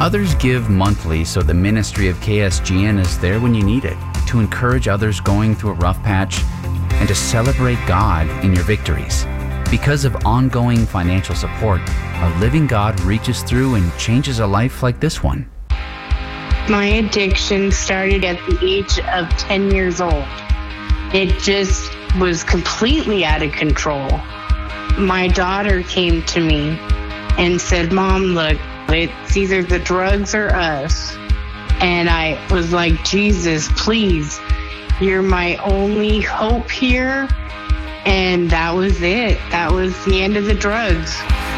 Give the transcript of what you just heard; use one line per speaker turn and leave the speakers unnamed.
Others give monthly, so the ministry of KSGN is there when you need it, to encourage others going through a rough patch and to celebrate God in your victories. Because of ongoing financial support, a living God reaches through and changes a life like this one.
My addiction started at the age of 10 years old. It just was completely out of control. My daughter came to me and said, "Mom, look, it's either the drugs or us." And I was like, "Jesus, please, you're my only hope here." And that was it. That was the end of the drugs.